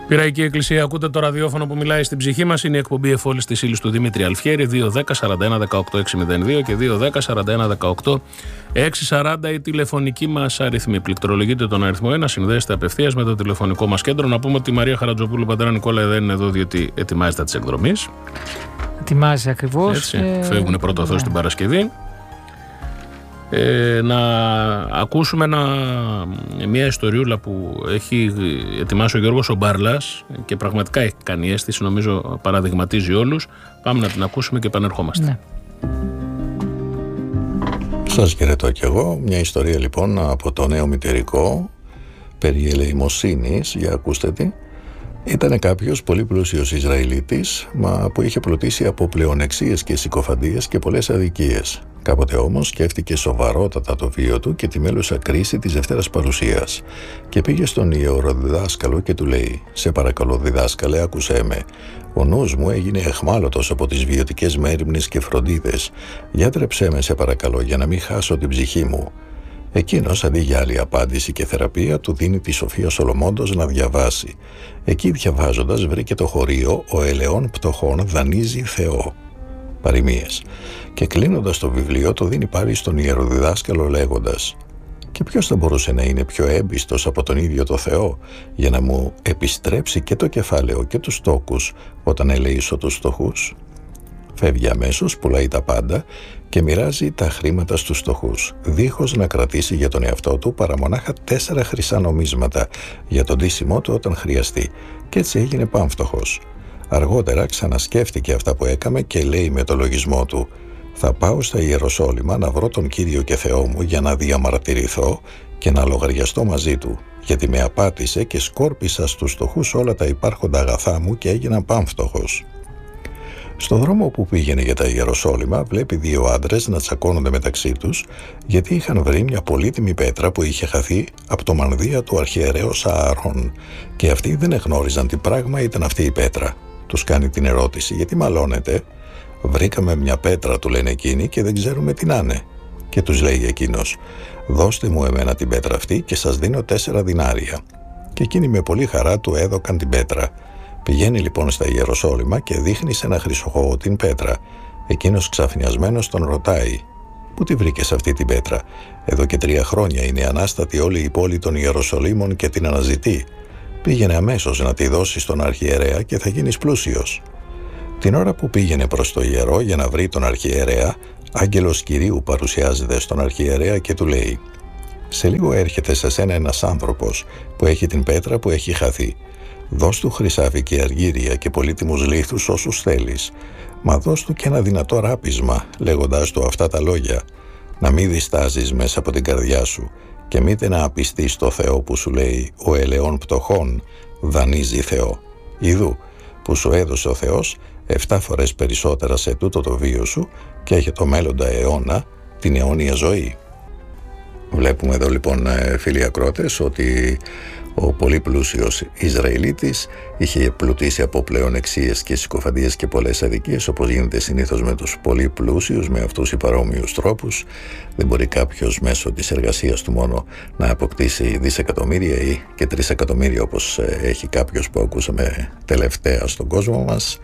Πειραϊκή Εκκλησία, ακούτε το ραδιόφωνο που μιλάει στην ψυχή μας. Είναι η εκπομπή Εφόλης της ύλης του Δημήτρη Αλφιέρη. 210-41-18-602 και 210-41-18-640 η τηλεφωνική μας αριθμή. Πληκτρολογείτε τον αριθμό 1, συνδέστε απευθείας με το τηλεφωνικό μας κέντρο. Να πούμε ότι η Μαρία Χαρατζοπούλου Πατέρα Νικόλα δεν είναι εδώ, διότι ετοιμάζεται τις εκδρομής. Ετοιμάζει ακριβώς. Φεύγουν πρώτο Θεός την Παρασκευή. Να ακούσουμε μια ιστοριούλα που έχει ετοιμάσει ο Γιώργος ο Μπάρλας και πραγματικά έχει κάνει αίσθηση, νομίζω παραδειγματίζει όλους. Πάμε να την ακούσουμε και επανερχόμαστε. Ναι. Σας χαιρετώ κι εγώ. Μια ιστορία λοιπόν από το νέο μητερικό περί ελεημοσύνης, για ακούστε τι. Ήταν κάποιος πολύ πλούσιος Ισραηλίτης, μα που είχε πλουτίσει από πλεονεξίες και συκοφαντίες και πολλές αδικίες. Κάποτε όμως σκέφτηκε σοβαρότατα το βίο του και τη μέλουσα κρίση της Δευτέρας Παρουσίας. Και πήγε στον ιεροδιδάσκαλο και του λέει: «Σε παρακαλώ διδάσκαλε, άκουσέ με. Ο νους μου έγινε αιχμάλωτος από τις βιωτικές μέριμνες και φροντίδες. Γιατρέψέ με σε παρακαλώ για να μην χάσω την ψυχή μου». Εκείνος, αντί για άλλη απάντηση και θεραπεία, του δίνει τη Σοφία Σολομόντος να διαβάσει. Εκεί διαβάζοντας βρήκε το χωρίο «Ο ελαιών πτωχών δανείζει Θεό». Παροιμίες. Και κλείνοντας το βιβλίο το δίνει πάλι στον ιεροδιδάσκαλο λέγοντας: «Και ποιος θα μπορούσε να είναι πιο έμπιστος από τον ίδιο το Θεό για να μου επιστρέψει και το κεφάλαιο και τους τόκους όταν ελεήσω τους φτωχούς?» Φεύγει αμέσως, πουλάει τα πάντα και μοιράζει τα χρήματα στους φτωχούς, δίχως να κρατήσει για τον εαυτό του παρά μονάχα 4 χρυσά νομίσματα για τον ντύσιμό του όταν χρειαστεί, και έτσι έγινε πάμφτωχος. Αργότερα ξανασκέφτηκε αυτά που έκαμε και λέει με το λογισμό του: «Θα πάω στα Ιεροσόλυμα να βρω τον Κύριο και Θεό μου για να διαμαρτυρηθώ και να λογαριαστώ μαζί του, γιατί με απάτησε και σκόρπισα στους φτωχούς όλα τα υπάρχοντα αγαθά μου και έγινα πάμφτωχος». Στον δρόμο που πήγαινε για τα Ιεροσόλυμα βλέπει 2 άντρες να τσακώνονται μεταξύ τους, γιατί είχαν βρει μια πολύτιμη πέτρα που είχε χαθεί από το μανδύα του αρχιερέως Ααρών, και αυτοί δεν εγνώριζαν τι πράγμα ήταν αυτή η πέτρα. Τους κάνει την ερώτηση: «Γιατί μαλώνετε?» «Βρήκαμε μια πέτρα», του λένε εκείνοι, «και δεν ξέρουμε τι να είναι». Και τους λέει εκείνος: «Δώστε μου εμένα την πέτρα αυτή και σας δίνω 4 δινάρια». Και εκείνοι με πολύ χαρά του έδωκαν την πέτρα. Πηγαίνει λοιπόν στα Ιεροσόλυμα και δείχνει σε ένα χρυσοχοό την πέτρα. Εκείνος ξαφνιασμένος τον ρωτάει: «Πού τη βρήκες αυτή την πέτρα? Εδώ και 3 χρόνια είναι ανάστατη όλη η πόλη των Ιεροσολύμων και την αναζητεί. Πήγαινε αμέσως να τη δώσει στον αρχιερέα και θα γίνεις πλούσιος». Την ώρα που πήγαινε προς το ιερό για να βρει τον αρχιερέα, άγγελος Κυρίου παρουσιάζεται στον αρχιερέα και του λέει: «Σε λίγο έρχεται σε σένα ένας άνθρωπος που έχει την πέτρα που έχει χαθεί. Δώσ' του χρυσάφι και αργύρια και πολύτιμους λίθους όσους θέλεις, μα δώσ' του και ένα δυνατό ράπισμα, λέγοντάς του αυτά τα λόγια: να μην διστάζεις μέσα από την καρδιά σου και μήτε να απιστείς στο Θεό που σου λέει: ο ελαιών πτωχών δανείζει Θεό. Ιδού που σου έδωσε ο Θεός 7 φορές περισσότερα σε τούτο το βίο σου και έχει το μέλλοντα αιώνα την αιώνια ζωή». Βλέπουμε εδώ λοιπόν, φίλοι ακρότες, ότι ο πολύ πλούσιος Ισραηλίτης είχε πλουτίσει από πλεονεξίες και συκοφαντίες και πολλές αδικίες, όπως γίνεται συνήθως με τους πολύ πλούσιους, με αυτούς οι παρόμοιους τρόπους. Δεν μπορεί κάποιος μέσω της εργασίας του μόνο να αποκτήσει δισεκατομμύρια ή και 3 εκατομμύρια, όπως έχει κάποιος που ακούσαμε τελευταία στον κόσμο μας.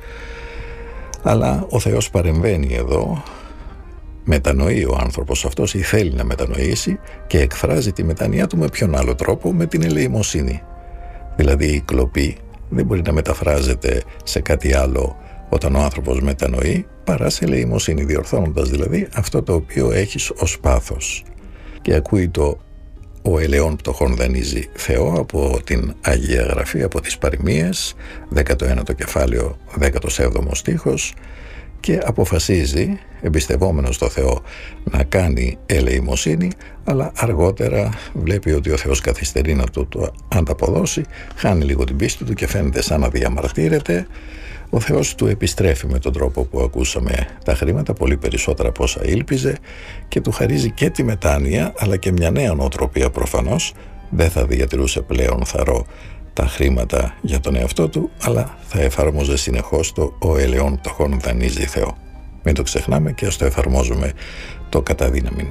Αλλά ο Θεός παρεμβαίνει εδώ. Μετανοεί ο άνθρωπος αυτός ή θέλει να μετανοήσει και εκφράζει τη μετάνοιά του με ποιον άλλο τρόπο? Με την ελεημοσύνη. Δηλαδή η κλοπή δεν μπορεί να μεταφράζεται σε κάτι άλλο όταν ο άνθρωπος μετανοεί παρά σε ελεημοσύνη, διορθώνοντας δηλαδή αυτό το οποίο έχεις ως πάθος. Και ακούει το «ο ελαιών πτωχών δανείζει Θεό» από την Αγία Γραφή, από τις Παροιμίες, 19ο κεφάλαιο, 17ο στίχος, και αποφασίζει, εμπιστευόμενος στο Θεό, να κάνει ελεημοσύνη, αλλά αργότερα βλέπει ότι ο Θεός καθυστερεί να του το ανταποδώσει, χάνει λίγο την πίστη του και φαίνεται σαν να διαμαρτύρεται. Ο Θεός του επιστρέφει με τον τρόπο που ακούσαμε τα χρήματα, πολύ περισσότερα από όσα ήλπιζε, και του χαρίζει και τη μετάνοια, αλλά και μια νέα νοοτροπία προφανώς. Δεν θα διατηρούσε πλέον θαρώ τα χρήματα για τον εαυτό του, αλλά θα εφάρμοζε συνεχώς το «ο ελαιών πτωχών δανείζει Θεό». Μην το ξεχνάμε και ας το εφαρμόζουμε το κατά δύναμιν.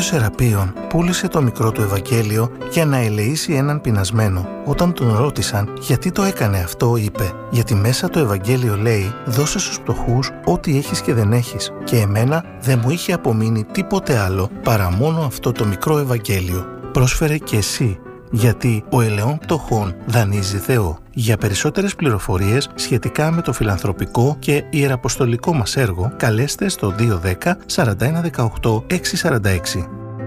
Κάποιος Σεραπείων πούλησε το μικρό του Ευαγγέλιο για να ελεήσει έναν πεινασμένο. Όταν τον ρώτησαν γιατί το έκανε αυτό, είπε: γιατί μέσα το Ευαγγέλιο λέει «Δώσε στους φτωχούς ό,τι έχεις και δεν έχεις». Και εμένα δεν μου είχε απομείνει τίποτε άλλο παρά μόνο αυτό το μικρό Ευαγγέλιο. Πρόσφερε και εσύ, γιατί ο ελαιών πτωχών δανείζει Θεό. Για περισσότερες πληροφορίες σχετικά με το φιλανθρωπικό και ιεραποστολικό μας έργο, καλέστε στο 210 4118 646.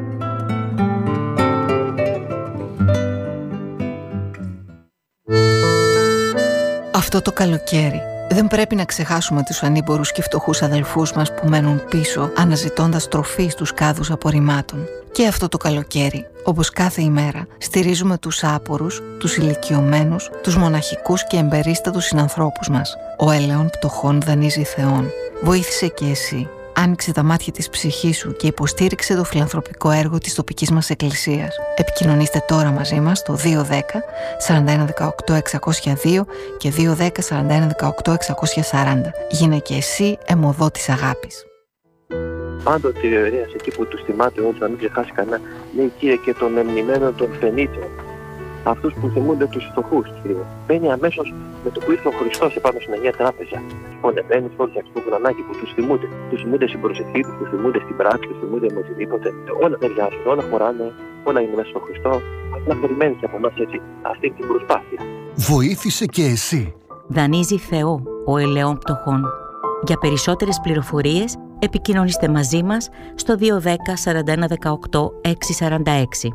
Αυτό το καλοκαίρι δεν πρέπει να ξεχάσουμε τους ανήμπορους και φτωχούς αδελφούς μας που μένουν πίσω αναζητώντας τροφή στους κάδους απορριμμάτων. Και αυτό το καλοκαίρι, όπως κάθε ημέρα, στηρίζουμε τους άπορους, τους ηλικιωμένους, τους μοναχικούς και εμπερίστατους συνανθρώπους μας. Ο ελαιών πτωχών δανείζει Θεόν. Βοήθησε και εσύ. Άνοιξε τα μάτια της ψυχής σου και υποστήριξε το φιλανθρωπικό έργο της τοπικής μας εκκλησίας. Επικοινωνήστε τώρα μαζί μας στο 210 41 18 602 και 210 41 18 640. Γίνε και εσύ αιμοδό της αγάπης. Πάντοτε ο ιερέας εκεί που τους θυμάται όλους, να μην ξεχάσει κανένα, λέει: Κύριε, και των εμνημένων των φαινίτων, αυτούς που θυμούνται τους φτωχούς, Κύριε. Μπαίνει αμέσως με το που ήρθε ο Χριστός επάνω στην Αγία Τράπεζα. Πονεμένους όλους από το γρανάκι που τους θυμούνται. Τους θυμούνται στην προσευχή τους, τους θυμούνται στην πράξη, τους θυμούνται με οτιδήποτε. Όλα ταιριάζουν, όλα χωράνε, όλα είναι μέσα στο Χριστό. Να περιμένει και από εμάς έτσι αυτή την προσπάθεια. Βοήθησε και εσύ. Δανείζει Θεό ο ελαιών πτωχών. Για περισσότερες πληροφορίες επικοινωνήστε μαζί μας στο 210 41 18 646.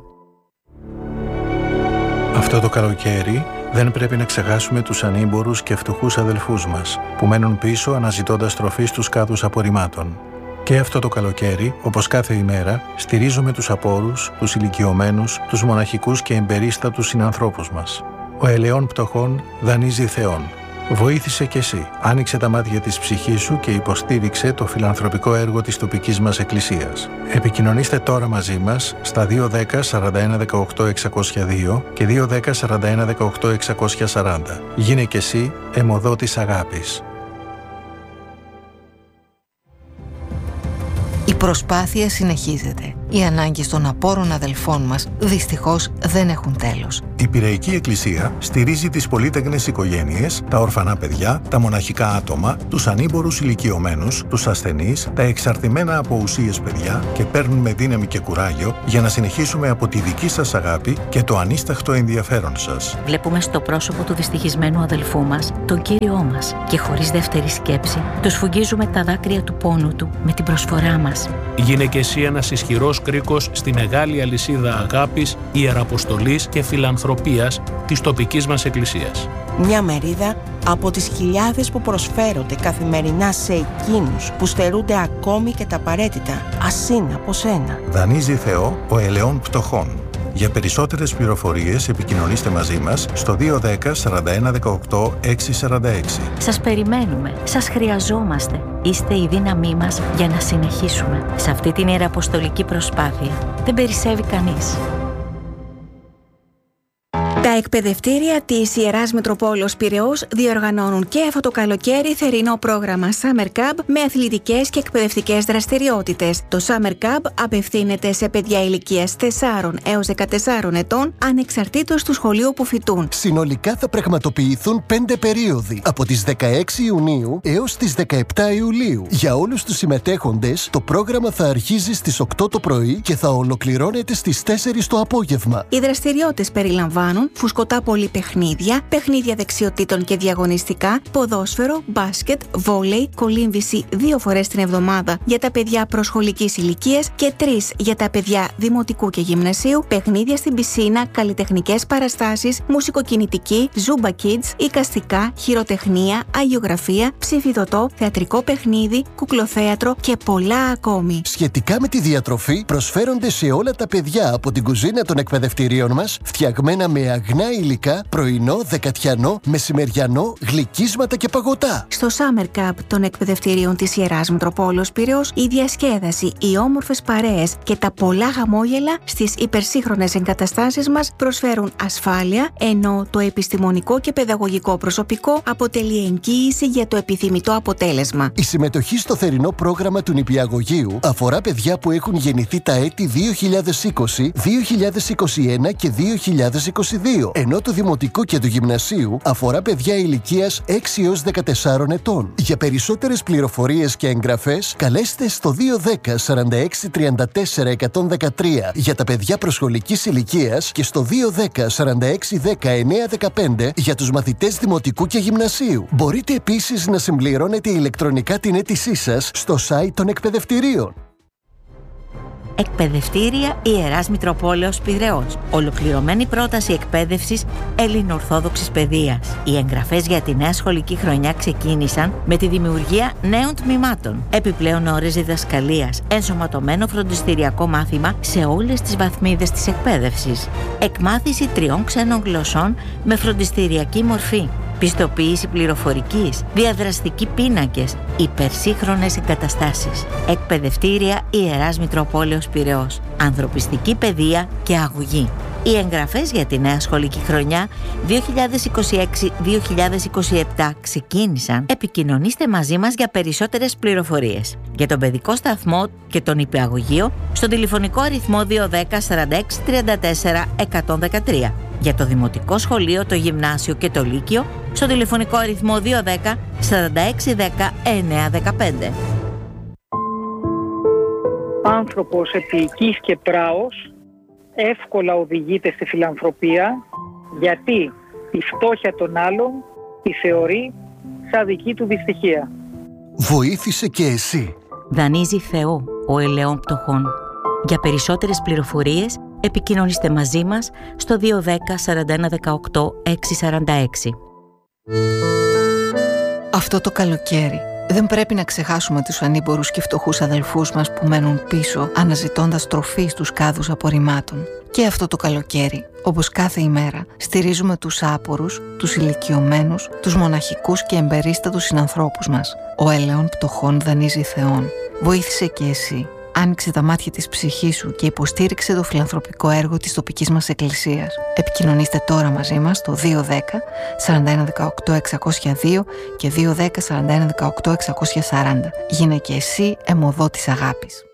Αυτό το καλοκαίρι δεν πρέπει να ξεχάσουμε τους ανήμπορους και φτωχούς αδελφούς μας που μένουν πίσω αναζητώντας τροφή στους κάδους απορριμμάτων. Και αυτό το καλοκαίρι, όπως κάθε ημέρα, στηρίζουμε τους απόρους, τους ηλικιωμένους, τους μοναχικούς και εμπερίστατους συνανθρώπους μας. Ο ελαιών πτωχών δανείζει Θεόν. Βοήθησε κι εσύ. Άνοιξε τα μάτια της ψυχής σου και υποστήριξε το φιλανθρωπικό έργο της τοπικής μας εκκλησίας. Επικοινωνήστε τώρα μαζί μας στα 210 41 18 602 και 210 41 18 640. Γίνε κι εσύ αιμοδό της αγάπης. Η προσπάθεια συνεχίζεται. Οι ανάγκες των απόρων αδελφών μας δυστυχώς δεν έχουν τέλος. Η Πειραϊκή Εκκλησία στηρίζει τις πολύτεκνες οικογένειες, τα ορφανά παιδιά, τα μοναχικά άτομα, τους ανήμπορους ηλικιωμένους, τους ασθενείς, τα εξαρτημένα από ουσίες παιδιά και παίρνουμε δύναμη και κουράγιο για να συνεχίσουμε από τη δική σας αγάπη και το ανίσταχτο ενδιαφέρον σας. Βλέπουμε στο πρόσωπο του δυστυχισμένου αδελφού μας τον Κύριό μας και χωρίς δεύτερη σκέψη του σφουγγίζουμε τα δάκρυα του πόνου του με την προσφορά μας. Γίνε και εσύ ένας ισχυρός κρίκος στη μεγάλη αλυσίδα αγάπης, ιεραποστολής και φιλανθρωπίας της τοπικής μας εκκλησίας. Μια μερίδα από τις χιλιάδες που προσφέρονται καθημερινά σε εκείνους που στερούνται ακόμη και τα απαραίτητα, ας είναι από σένα. Δανείζει Θεό ο ελαιών πτωχών. Για περισσότερες πληροφορίες επικοινωνήστε μαζί μας στο 210 41 18 646. Σας περιμένουμε, σας χρειαζόμαστε. Είστε η δύναμή μας για να συνεχίσουμε. Σε αυτή την ιεραποστολική προσπάθεια δεν περισσεύει κανείς. Τα εκπαιδευτήρια της Ιεράς Μητροπόλεως Πειραιώς διοργανώνουν και αυτό το καλοκαίρι θερινό πρόγραμμα Summer Camp με αθλητικές και εκπαιδευτικές δραστηριότητες. Το Summer Camp απευθύνεται σε παιδιά ηλικίας 4 έως 14 ετών, ανεξαρτήτως του σχολείου που φοιτούν. Συνολικά θα πραγματοποιηθούν 5 περίοδοι, από τις 16 Ιουνίου έως τις 17 Ιουλίου. Για όλους τους συμμετέχοντες, το πρόγραμμα θα αρχίζει στις 8 το πρωί και θα ολοκληρώνεται στις 4 το απόγευμα. Οι δραστηριότητες περιλαμβάνουν φουσκωτά πολυπαιχνίδια, παιχνίδια δεξιοτήτων και διαγωνιστικά, ποδόσφαιρο, μπάσκετ, βόλεϊ, κολύμβηση 2 φορές την εβδομάδα για τα παιδιά προσχολικής ηλικίας και 3 για τα παιδιά δημοτικού και γυμνασίου, παιχνίδια στην πισίνα, καλλιτεχνικές παραστάσεις, μουσικοκινητική, Zumba Kids, εικαστικά, χειροτεχνία, αγιογραφία, ψηφιδωτό, θεατρικό παιχνίδι, κουκλοθέατρο και πολλά ακόμη. Σχετικά με τη διατροφή, προσφέρονται σε όλα τα παιδιά από την κουζίνα των εκπαιδευτηρίων μας, φτιαγμένα με αγρία αγνά υλικά, πρωινό, δεκατιανό, μεσημεριανό, γλυκίσματα και παγωτά. Στο Summer Cup των εκπαιδευτηρίων της Ιεράς Μητροπόλεως Πειραιώς, η διασκέδαση, οι όμορφες παρέες και τα πολλά χαμόγελα στις υπερσύγχρονες εγκαταστάσεις μας προσφέρουν ασφάλεια, ενώ το επιστημονικό και παιδαγωγικό προσωπικό αποτελεί εγγύηση για το επιθυμητό αποτέλεσμα. Η συμμετοχή στο θερινό πρόγραμμα του νηπιαγωγείου αφορά παιδιά που έχουν γεννηθεί τα έτη 2020, 2021 και 2022, ενώ το δημοτικό και του γυμνασίου αφορά παιδιά ηλικίας 6 έως 14 ετών. Για περισσότερες πληροφορίες και εγγραφές, καλέστε στο 210 46 34 113 για τα παιδιά προσχολικής ηλικίας και στο 210 46 19 15 για τους μαθητές δημοτικού και γυμνασίου. Μπορείτε επίσης να συμπληρώνετε ηλεκτρονικά την αίτησή σας στο site των εκπαιδευτηρίων. Εκπαιδευτήρια Ιεράς Μητροπόλεως Πειραιώς. Ολοκληρωμένη πρόταση εκπαίδευσης ελληνοορθόδοξης παιδείας. Οι εγγραφές για τη νέα σχολική χρονιά ξεκίνησαν με τη δημιουργία νέων τμήματων. Επιπλέον ώρες διδασκαλίας, ενσωματωμένο φροντιστηριακό μάθημα σε όλες τις βαθμίδες της εκπαίδευσης. Εκμάθηση 3 ξένων γλωσσών με φροντιστηριακή μορφή. Πιστοποίηση πληροφορικής, διαδραστικοί πίνακες, υπερσύγχρονες εγκαταστάσεις. Εκπαιδευτήρια Ιεράς Μητροπόλεως Πειραιώς. Ανθρωπιστική παιδεία και αγωγή. Οι εγγραφές για τη νέα σχολική χρονιά 2026-2027 ξεκίνησαν. Επικοινωνήστε μαζί μας για περισσότερες πληροφορίες. Για τον παιδικό σταθμό και τον νηπιαγωγείο στο τηλεφωνικό αριθμό 210 46 34 113. Για το δημοτικό σχολείο, το γυμνάσιο και το λύκειο στο τηλεφωνικό αριθμό 210 46 10 915. Άνθρωπος επίοικης και πράος εύκολα οδηγείται στη φιλανθρωπία, γιατί η φτώχεια των άλλων τη θεωρεί σαν δική του δυστυχία. Βοήθησε και εσύ. Δανείζει Θεό ο ελαιών πτωχών. Για περισσότερες πληροφορίες επικοινωνήστε μαζί μας στο 210 41 18 646. Αυτό το καλοκαίρι δεν πρέπει να ξεχάσουμε τους ανήμπορους και φτωχούς αδελφούς μας που μένουν πίσω αναζητώντας τροφή στους κάδους απορριμμάτων. Και αυτό το καλοκαίρι, όπως κάθε ημέρα, στηρίζουμε τους άπορους, τους ηλικιωμένους, τους μοναχικούς και εμπερίστατους συνανθρώπους μας. Ο ελαιών πτωχών δανείζει Θεόν. Βοήθησε και εσύ. Άνοιξε τα μάτια της ψυχής σου και υποστήριξε το φιλανθρωπικό έργο της τοπικής μας εκκλησίας. Επικοινωνήστε τώρα μαζί μας στο 210 41 18 602 και 210 41 18 640. Γίνε και εσύ αιμοδότης αγάπης.